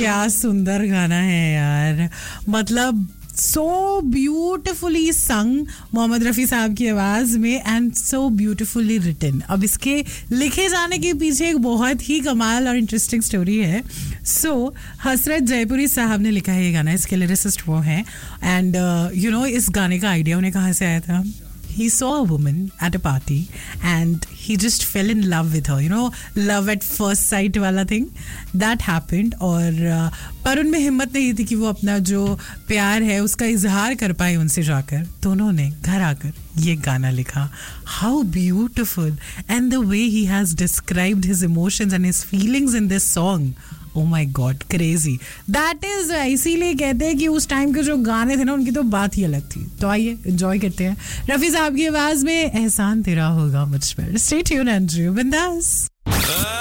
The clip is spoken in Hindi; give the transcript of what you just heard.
क्या सुंदर गाना है यार. मतलब so beautifully sung Mohammad Rafi साहब की आवाज़ में and so beautifully written. अब इसके लिखे जाने के पीछे एक बहुत ही कमाल और इंटरेस्टिंग स्टोरी है. So हसरत जयपुरी साहब ने लिखा है ये गाना, इसके लिरिसिस्ट वो हैं. एंड यू नो इस गाने का आइडिया उन्हें कहाँ से आया था? He saw a woman at a party and he just fell in love with her. You know, love at first sight वाला thing. That happened. और पर उनमें हिम्मत नहीं थी कि वो अपना जो प्यार है उसका इजहार कर पाए उनसे जाकर. तो उन्होंने घर आकर ये गाना लिखा. How beautiful. And the way he has described his emotions and his feelings in this song. Oh my God, crazy. That is इसीलिए कहते हैं कि उस टाइम के जो गाने थे ना उनकी तो बात ही अलग थी. तो आइए एंजॉय करते हैं रफ़ी साहब की आवाज में एहसान तेरा होगा मुझ पर. Stay tuned and बिंदास.